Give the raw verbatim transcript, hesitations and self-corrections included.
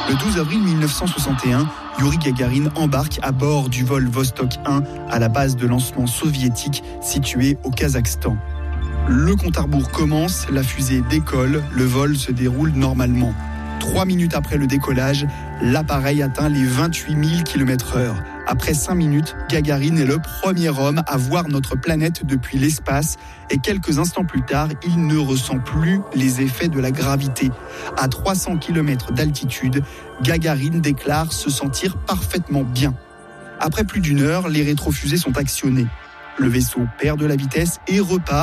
Le douze avril mille neuf cent soixante et un, Youri Gagarin embarque à bord du vol Vostok un à la base de lancement soviétique située au Kazakhstan. Le compte à rebours commence, la fusée décolle, le vol se déroule normalement. Trois minutes après le décollage, l'appareil atteint les vingt-huit mille kilomètres heure. Après cinq minutes, Gagarin est le premier homme à voir notre planète depuis l'espace et quelques instants plus tard, il ne ressent plus les effets de la gravité. À trois cents kilomètres d'altitude, Gagarin déclare se sentir parfaitement bien. Après plus d'une heure, les rétrofusées sont actionnées. Le vaisseau perd de la vitesse et repart